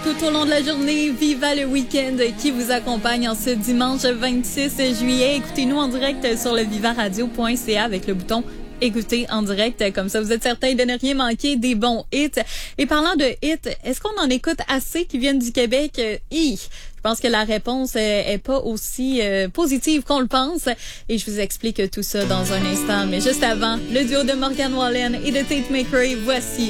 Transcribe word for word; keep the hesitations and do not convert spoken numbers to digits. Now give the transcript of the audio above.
Tout au long de la journée, Viva le week-end qui vous accompagne en ce dimanche vingt-six juillet. Écoutez-nous en direct sur le viva radio point c a avec le bouton écouter en direct. Comme ça, vous êtes certain de ne rien manquer des bons hits. Et parlant de hits, est-ce qu'on en écoute assez qui viennent du Québec? Hi! Je pense que la réponse est pas aussi euh, positive qu'on le pense. Et je vous explique tout ça dans un instant. Mais juste avant, le duo de Morgan Wallen et de Tate McRae, voici